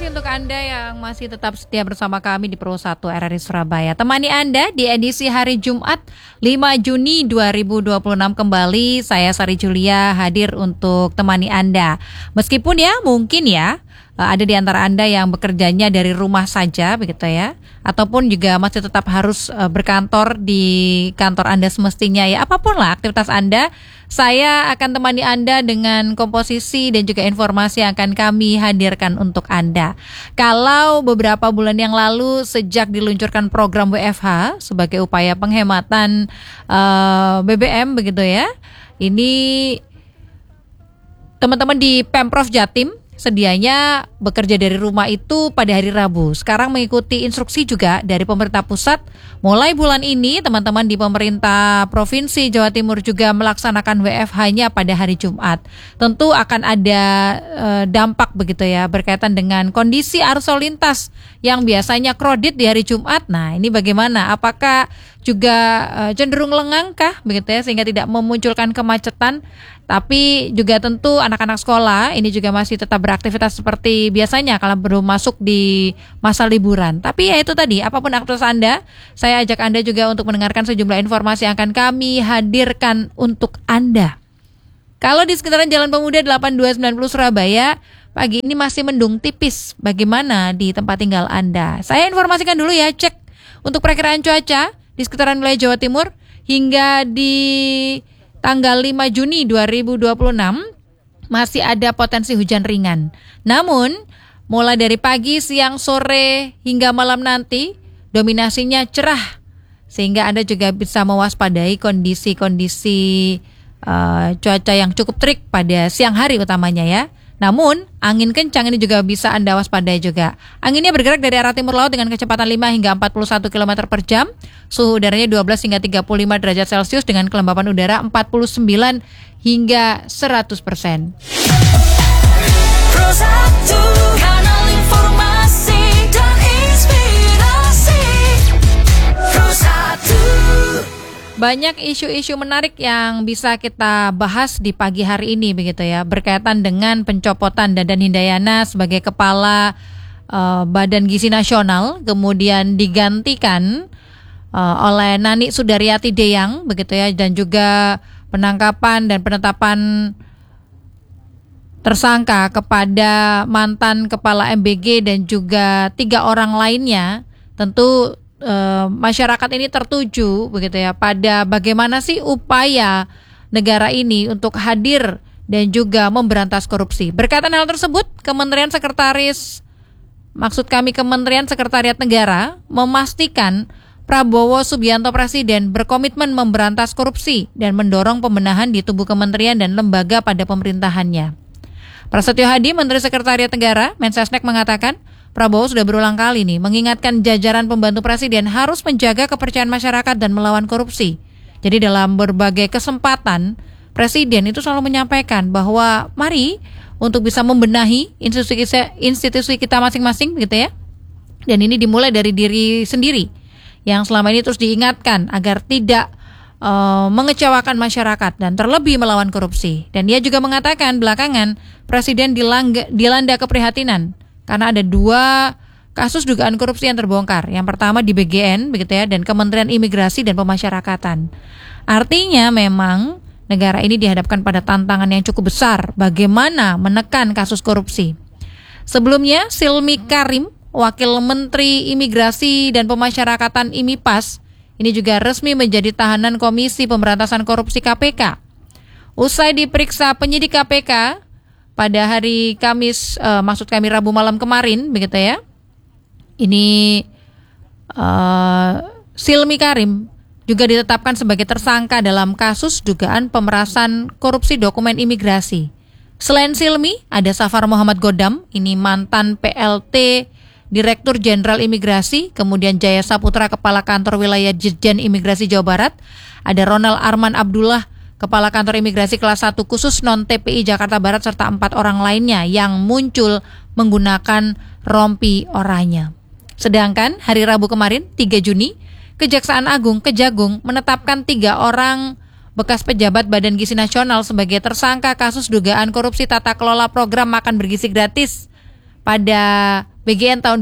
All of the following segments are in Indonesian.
kasih untuk Anda yang masih tetap setia bersama kami di Pro 1 RRI Surabaya. Temani Anda di edisi hari Jumat 5 Juni 2026 kembali. Saya Sari Julia hadir untuk temani Anda. Meskipun ya mungkin ya ada di antara Anda yang bekerjanya dari rumah saja begitu ya, ataupun juga masih tetap harus berkantor di kantor Anda semestinya ya. Apapun lah aktivitas Anda, saya akan temani Anda dengan komposisi dan juga informasi yang akan kami hadirkan untuk Anda. Kalau beberapa bulan yang lalu sejak diluncurkan program WFH sebagai upaya penghematan BBM begitu ya, ini teman-teman di Pemprov Jatim sedianya bekerja dari rumah itu pada hari Rabu. Sekarang mengikuti instruksi juga dari pemerintah pusat. Mulai bulan ini teman-teman di pemerintah Provinsi Jawa Timur juga melaksanakan WFH-nya pada hari Jumat. Tentu akan ada dampak begitu ya berkaitan dengan kondisi arus lalu lintas yang biasanya kredit di hari Jumat. Nah, ini bagaimana? Apakah juga cenderung lengang kah begitu ya sehingga tidak memunculkan kemacetan? Tapi juga tentu anak-anak sekolah ini juga masih tetap beraktivitas seperti biasanya kalau belum masuk di masa liburan. Tapi ya itu tadi, apapun aktivitas Anda, saya ajak Anda juga untuk mendengarkan sejumlah informasi yang akan kami hadirkan untuk Anda. Kalau di sekitaran Jalan Pemuda 8290 Surabaya, pagi ini masih mendung tipis. Bagaimana di tempat tinggal Anda? Saya informasikan dulu ya, cek untuk perakiraan cuaca di sekitaran wilayah Jawa Timur hingga di tanggal 5 Juni 2026 masih ada potensi hujan ringan. Namun, mulai dari pagi, siang, sore, hingga malam nanti, dominasinya cerah. Sehingga Anda juga bisa mewaspadai kondisi-kondisi cuaca yang cukup terik pada siang hari utamanya ya. Namun, angin kencang ini juga bisa Anda waspadai juga. Anginnya bergerak dari arah timur laut dengan kecepatan 5 hingga 41 km per jam. Suhu udaranya 12 hingga 35 derajat Celcius dengan kelembapan udara 49 hingga 100%. Pro 1, kanal informasi dan inspirasi. Pro 1. Banyak isu-isu menarik yang bisa kita bahas di pagi hari ini begitu ya, berkaitan dengan pencopotan Dadan Hindayana sebagai kepala Badan Gizi Nasional, kemudian digantikan oleh Nani Sudaryati Deyang begitu ya, dan juga penangkapan dan penetapan tersangka kepada mantan kepala MBG dan juga 3 orang lainnya. Tentu masyarakat ini tertuju begitu ya pada bagaimana sih upaya negara ini untuk hadir dan juga memberantas korupsi. Berkaitan hal tersebut, Kementerian Sekretariat Negara memastikan Prabowo Subianto Presiden berkomitmen memberantas korupsi dan mendorong pembenahan di tubuh kementerian dan lembaga pada pemerintahannya. Prasetyo Hadi, Menteri Sekretariat Negara, Mensesnek mengatakan, Prabowo sudah berulang kali mengingatkan jajaran pembantu presiden harus menjaga kepercayaan masyarakat dan melawan korupsi. Jadi dalam berbagai kesempatan, presiden itu selalu menyampaikan bahwa mari untuk bisa membenahi institusi kita masing-masing begitu ya. Dan ini dimulai dari diri sendiri yang selama ini terus diingatkan agar tidak mengecewakan masyarakat dan terlebih melawan korupsi. Dan dia juga mengatakan belakangan presiden dilanda keprihatinan karena ada 2 kasus dugaan korupsi yang terbongkar. Yang pertama di BGN begitu ya, dan Kementerian Imigrasi dan Pemasyarakatan. Artinya memang negara ini dihadapkan pada tantangan yang cukup besar bagaimana menekan kasus korupsi. Sebelumnya Silmi Karim, Wakil Menteri Imigrasi dan Pemasyarakatan IMIPAS, ini juga resmi menjadi tahanan Komisi Pemberantasan Korupsi KPK. Usai diperiksa penyidik KPK pada hari Kamis, Rabu malam kemarin, begitu ya. Ini Silmi Karim juga ditetapkan sebagai tersangka dalam kasus dugaan pemerasan korupsi dokumen imigrasi. Selain Silmi, ada Safar Muhammad Godam, ini mantan PLT Direktur Jenderal Imigrasi, kemudian Jaya Saputra, Kepala Kantor Wilayah Ditjen Imigrasi Jawa Barat, ada Ronald Arman Abdullah, Kepala Kantor Imigrasi Kelas 1 Khusus Non-TPI Jakarta Barat, serta 4 orang lainnya yang muncul menggunakan rompi oranye. Sedangkan hari Rabu kemarin, 3 Juni, Kejaksaan Agung Kejagung menetapkan 3 orang bekas pejabat Badan Gizi Nasional sebagai tersangka kasus dugaan korupsi tata kelola program makan bergizi gratis pada BGN tahun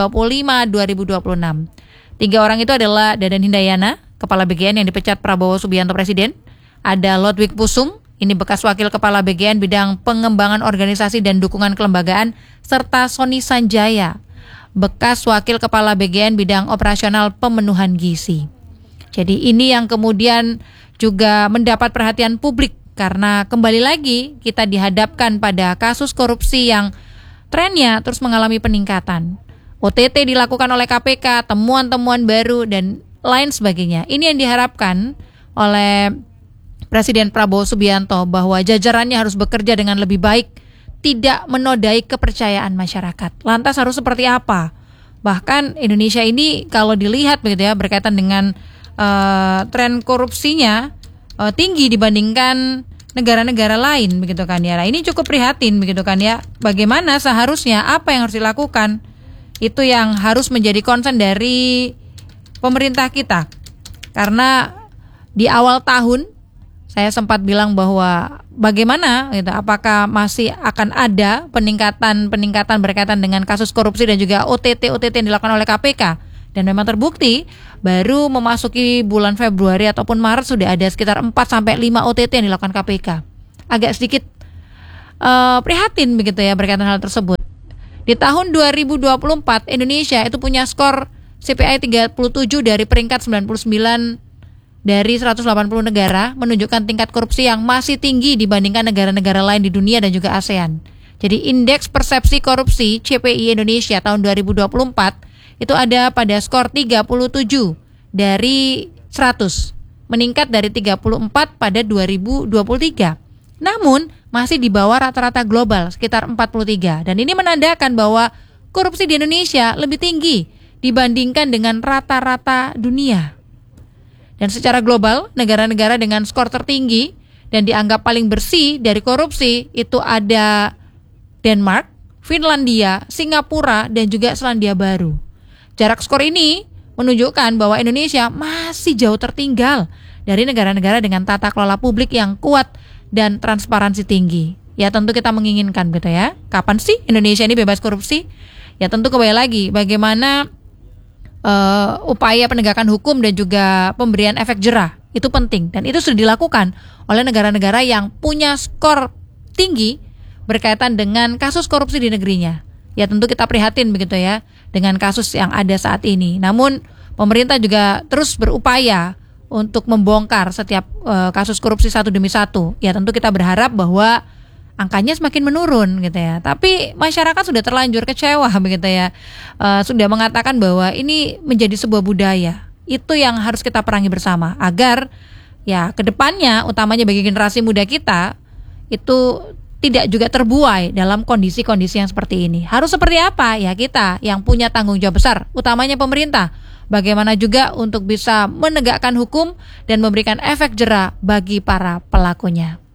2025-2026. 3 orang itu adalah Dadan Hindayana, Kepala BGN yang dipecat Prabowo Subianto Presiden. Ada Lodwig Pusung, ini bekas Wakil Kepala BGN bidang pengembangan organisasi dan dukungan kelembagaan, serta Sony Sanjaya, bekas Wakil Kepala BGN bidang operasional pemenuhan gizi. Jadi ini yang kemudian juga mendapat perhatian publik karena kembali lagi kita dihadapkan pada kasus korupsi yang trennya terus mengalami peningkatan. OTT dilakukan oleh KPK, temuan-temuan baru dan lain sebagainya. Ini yang diharapkan oleh Presiden Prabowo Subianto bahwa jajarannya harus bekerja dengan lebih baik, tidak menodai kepercayaan masyarakat. Lantas harus seperti apa? Bahkan Indonesia ini kalau dilihat begitu ya, berkaitan dengan tren korupsinya tinggi dibandingkan negara-negara lain begitu kan ya. Nah, ini cukup prihatin begitu kan ya. Bagaimana seharusnya, apa yang harus dilakukan? Itu yang harus menjadi concern dari pemerintah kita. Karena di awal tahun saya sempat bilang bahwa bagaimana gitu, apakah masih akan ada peningkatan berkaitan dengan kasus korupsi dan juga OTT yang dilakukan oleh KPK. Dan memang terbukti baru memasuki bulan Februari ataupun Maret sudah ada sekitar 4-5 OTT yang dilakukan KPK. Agak sedikit prihatin begitu ya berkaitan hal tersebut. Di tahun 2024 Indonesia itu punya skor CPI 37 dari peringkat 99 dari 180 negara, menunjukkan tingkat korupsi yang masih tinggi dibandingkan negara-negara lain di dunia dan juga ASEAN. Jadi indeks persepsi korupsi CPI Indonesia tahun 2024 itu ada pada skor 37 dari 100, meningkat dari 34 pada 2023. Namun masih di bawah rata-rata global sekitar 43, dan ini menandakan bahwa korupsi di Indonesia lebih tinggi dibandingkan dengan rata-rata dunia. Dan secara global, negara-negara dengan skor tertinggi dan dianggap paling bersih dari korupsi itu ada Denmark, Finlandia, Singapura, dan juga Selandia Baru. Jarak skor ini menunjukkan bahwa Indonesia masih jauh tertinggal dari negara-negara dengan tata kelola publik yang kuat dan transparansi tinggi. Ya tentu kita menginginkan gitu ya. Kapan sih Indonesia ini bebas korupsi? Ya tentu kembali lagi bagaimana upaya penegakan hukum dan juga pemberian efek jerah itu penting, dan itu sudah dilakukan oleh negara-negara yang punya skor tinggi berkaitan dengan kasus korupsi di negerinya. Ya tentu kita prihatin begitu ya dengan kasus yang ada saat ini. Namun pemerintah juga terus berupaya untuk membongkar setiap kasus korupsi satu demi satu. Ya tentu kita berharap bahwa angkanya semakin menurun gitu ya. Tapi masyarakat sudah terlanjur kecewa begitu ya. Sudah mengatakan bahwa ini menjadi sebuah budaya. Itu yang harus kita perangi bersama agar ya kedepannya, utamanya bagi generasi muda kita, itu tidak juga terbuai dalam kondisi-kondisi yang seperti ini. Harus seperti apa? Ya kita yang punya tanggung jawab besar, utamanya pemerintah. Bagaimana juga untuk bisa menegakkan hukum dan memberikan efek jerah bagi para pelakunya.